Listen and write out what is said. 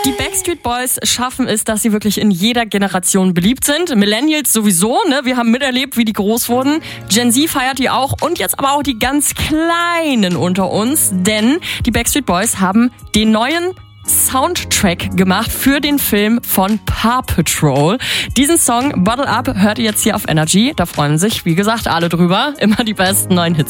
Die Backstreet Boys schaffen es, dass sie wirklich in jeder Generation beliebt sind. Millennials sowieso, ne? Wir haben miterlebt, wie die groß wurden. Gen Z feiert die auch und jetzt aber auch die ganz Kleinen unter uns, denn die Backstreet Boys haben den neuen Soundtrack gemacht für den Film von Paw Patrol. Diesen Song Bottle Up hört ihr jetzt hier auf Energy. Da freuen sich, wie gesagt, alle drüber. Immer die besten neuen Hits.